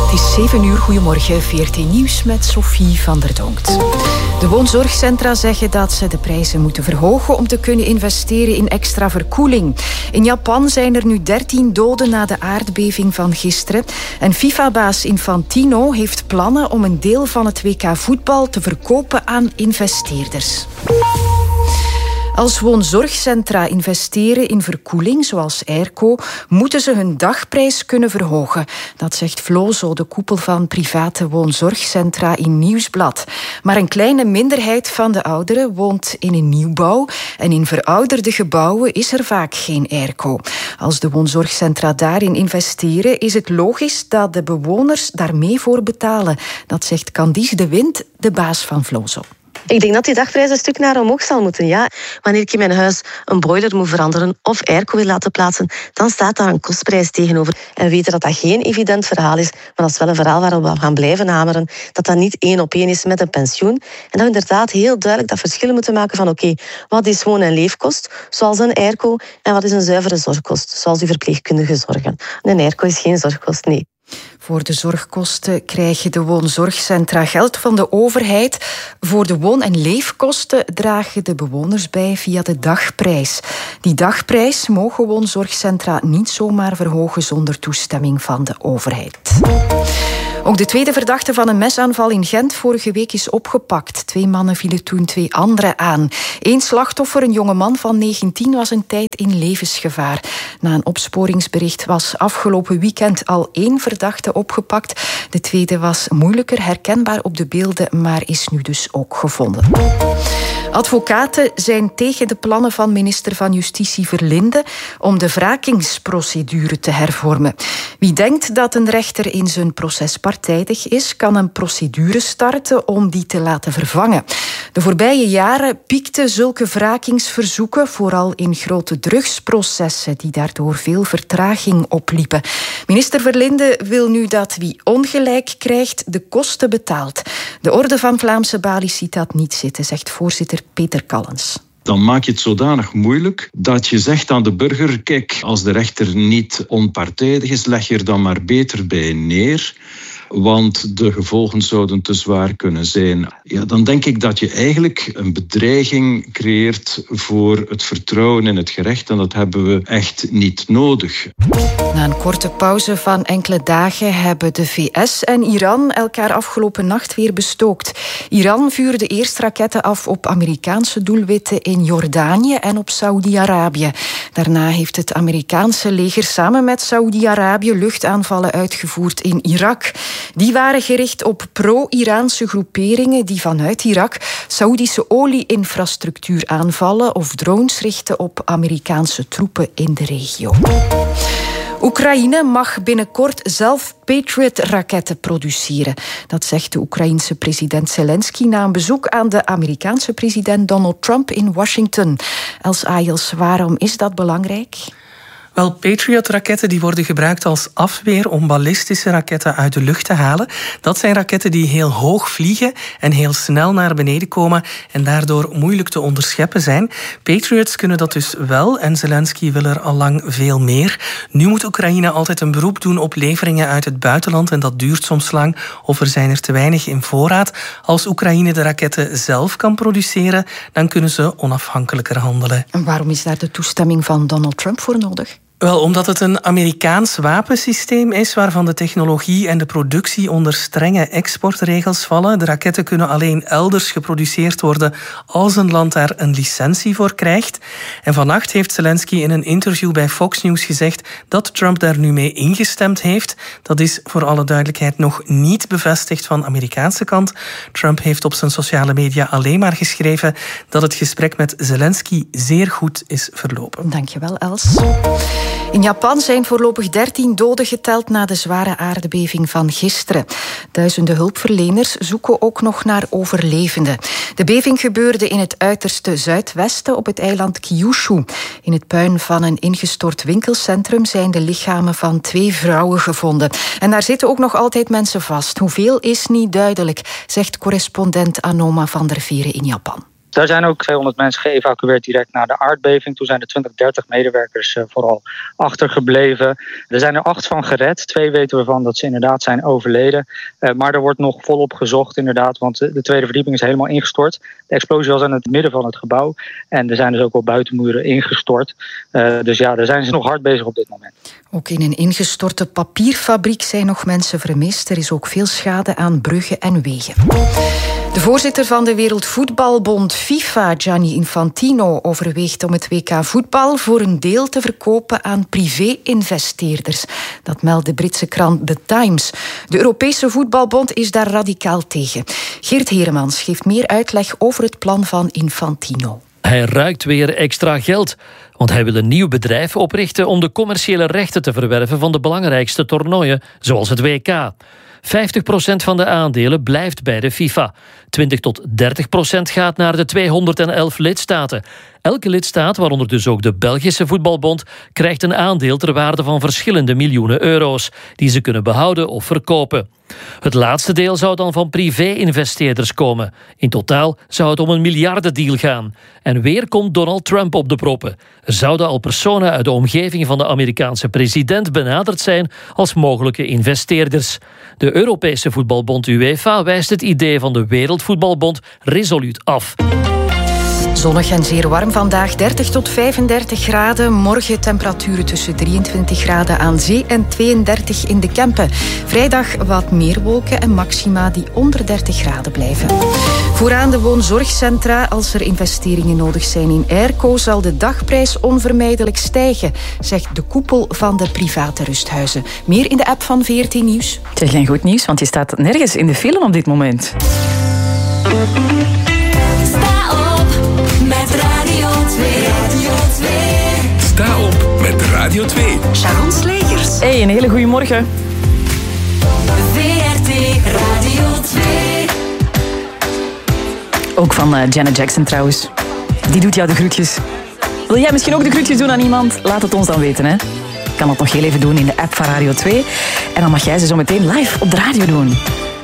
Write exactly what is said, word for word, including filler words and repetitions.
Het is zeven uur, goedemorgen, V R T Nieuws met Sophie van der Donkt. De woonzorgcentra zeggen dat ze de prijzen moeten verhogen om te kunnen investeren in extra verkoeling. In Japan zijn er nu dertien doden na de aardbeving van gisteren. En FIFA-baas Infantino heeft plannen om een deel van het W K voetbal te verkopen aan investeerders. Als woonzorgcentra investeren in verkoeling, zoals airco, moeten ze hun dagprijs kunnen verhogen. Dat zegt Vlozo, de koepel van private woonzorgcentra in Nieuwsblad. Maar een kleine minderheid van de ouderen woont in een nieuwbouw en in verouderde gebouwen is er vaak geen airco. Als de woonzorgcentra daarin investeren, is het logisch dat de bewoners daar mee voor betalen. Dat zegt Candice de Wind, de baas van Vlozo. Ik denk dat die dagprijs een stuk naar omhoog zal moeten, ja. Wanneer ik in mijn huis een boiler moet veranderen of airco wil laten plaatsen, dan staat daar een kostprijs tegenover. En we weten dat dat geen evident verhaal is, maar dat is wel een verhaal waarop we gaan blijven hameren, dat dat niet één op één is met een pensioen. En dat we inderdaad heel duidelijk dat verschillen moeten maken van oké, okay, wat is woon- en leefkost, zoals een airco, en wat is een zuivere zorgkost, zoals die verpleegkundige zorgen. Een airco is geen zorgkost, nee. Voor de zorgkosten krijgen de woonzorgcentra geld van de overheid. Voor de woon- en leefkosten dragen de bewoners bij via de dagprijs. Die dagprijs mogen woonzorgcentra niet zomaar verhogen zonder toestemming van de overheid. Ook de tweede verdachte van een mesaanval in Gent vorige week is opgepakt. Twee mannen vielen toen twee anderen aan. Eén slachtoffer, een jongeman van negentien, was een tijd in levensgevaar. Na een opsporingsbericht was afgelopen weekend al één verdachte opgepakt. De tweede was moeilijker herkenbaar op de beelden, maar is nu dus ook gevonden. Advocaten zijn tegen de plannen van minister van Justitie Verlinde om de wrakingsprocedure te hervormen. Wie denkt dat een rechter in zijn proces partijdig is, kan een procedure starten om die te laten vervangen. De voorbije jaren piekten zulke wrakingsverzoeken, vooral in grote drugsprocessen, die daardoor veel vertraging opliepen. Minister Verlinde wil nu dat wie ongelijk krijgt de kosten betaalt. De Orde van Vlaamse Balies ziet dat niet zitten, zegt voorzitter Peter Callens. Dan maak je het zodanig moeilijk dat je zegt aan de burger, kijk, als de rechter niet onpartijdig is, leg je er dan maar beter bij neer. Want de gevolgen zouden te zwaar kunnen zijn. Ja, dan denk ik dat je eigenlijk een bedreiging creëert voor het vertrouwen in het gerecht. En dat hebben we echt niet nodig. Na een korte pauze van enkele dagen hebben de V S en Iran elkaar afgelopen nacht weer bestookt. Iran vuurde eerst raketten af op Amerikaanse doelwitten in Jordanië en op Saoedi-Arabië. Daarna heeft het Amerikaanse leger samen met Saoedi-Arabië luchtaanvallen uitgevoerd in Irak. Die waren gericht op pro-Iraanse groeperingen die vanuit Irak Saoedische olie-infrastructuur aanvallen of drones richten op Amerikaanse troepen in de regio. Oekraïne mag binnenkort zelf Patriot-raketten produceren. Dat zegt de Oekraïense president Zelensky na een bezoek aan de Amerikaanse president Donald Trump in Washington. Els Ayels, waarom is dat belangrijk? Wel, Patriot-raketten die worden gebruikt als afweer om ballistische raketten uit de lucht te halen. Dat zijn raketten die heel hoog vliegen en heel snel naar beneden komen en daardoor moeilijk te onderscheppen zijn. Patriots kunnen dat dus wel en Zelensky wil er al lang veel meer. Nu moet Oekraïne altijd een beroep doen op leveringen uit het buitenland en dat duurt soms lang of er zijn er te weinig in voorraad. Als Oekraïne de raketten zelf kan produceren, dan kunnen ze onafhankelijker handelen. En waarom is daar de toestemming van Donald Trump voor nodig? Wel, omdat het een Amerikaans wapensysteem is waarvan de technologie en de productie onder strenge exportregels vallen. De raketten kunnen alleen elders geproduceerd worden als een land daar een licentie voor krijgt. En vannacht heeft Zelensky in een interview bij Fox News gezegd dat Trump daar nu mee ingestemd heeft. Dat is voor alle duidelijkheid nog niet bevestigd van de Amerikaanse kant. Trump heeft op zijn sociale media alleen maar geschreven dat het gesprek met Zelensky zeer goed is verlopen. Dankjewel, Els. In Japan zijn voorlopig dertien doden geteld na de zware aardbeving van gisteren. Duizenden hulpverleners zoeken ook nog naar overlevenden. De beving gebeurde in het uiterste zuidwesten op het eiland Kyushu. In het puin van een ingestort winkelcentrum zijn de lichamen van twee vrouwen gevonden. En daar zitten ook nog altijd mensen vast. Hoeveel is niet duidelijk, zegt correspondent Anoma van der Veeren in Japan. Daar zijn ook tweehonderd mensen geëvacueerd direct na de aardbeving. Toen zijn er twintig, dertig medewerkers uh, vooral achtergebleven. Er zijn er acht van gered. Twee weten we van dat ze inderdaad zijn overleden. Uh, maar er wordt nog volop gezocht inderdaad, want de tweede verdieping is helemaal ingestort. De explosie was in het midden van het gebouw. En er zijn dus ook wel buitenmuren ingestort. Uh, dus ja, daar zijn ze nog hard bezig op dit moment. Ook in een ingestorte papierfabriek zijn nog mensen vermist. Er is ook veel schade aan bruggen en wegen. De voorzitter van de Wereldvoetbalbond FIFA, Gianni Infantino, overweegt om het W K voetbal voor een deel te verkopen aan privé-investeerders. Dat meldt de Britse krant The Times. De Europese voetbalbond is daar radicaal tegen. Geert Heremans geeft meer uitleg over het plan van Infantino. Hij ruikt weer extra geld, want hij wil een nieuw bedrijf oprichten om de commerciële rechten te verwerven van de belangrijkste toernooien, zoals het W K. vijftig procent van de aandelen blijft bij de FIFA. twintig tot dertig procent gaat naar de tweehonderdelf lidstaten. Elke lidstaat, waaronder dus ook de Belgische Voetbalbond, krijgt een aandeel ter waarde van verschillende miljoenen euro's, die ze kunnen behouden of verkopen. Het laatste deel zou dan van privé-investeerders komen. In totaal zou het om een miljardendeal gaan. En weer komt Donald Trump op de proppen. Er zouden al personen uit de omgeving van de Amerikaanse president benaderd zijn als mogelijke investeerders. De Europese voetbalbond UEFA wijst het idee van de Wereldvoetbalbond resoluut af. Zonnig en zeer warm vandaag, dertig tot vijfendertig graden. Morgen temperaturen tussen drieëntwintig graden aan zee en tweeëndertig in de Kempen. Vrijdag wat meer wolken en maxima die onder dertig graden blijven. Vooraan de woonzorgcentra. Als er investeringen nodig zijn in airco, zal de dagprijs onvermijdelijk stijgen, zegt de koepel van de private rusthuizen. Meer in de app van V R T Nieuws. Het is geen goed nieuws, want je staat nergens in de file op dit moment. Met Radio twee. Radio twee. Sta op met Radio twee. Sharon Slegers. Hey, een hele goede morgen. V R T Radio twee. Ook van uh, Janet Jackson trouwens. Die doet jou de groetjes. Wil jij misschien ook de groetjes doen aan iemand? Laat het ons dan weten, hè. Je kan dat nog heel even doen in de app van Radio twee. En dan mag jij ze zo meteen live op de radio doen.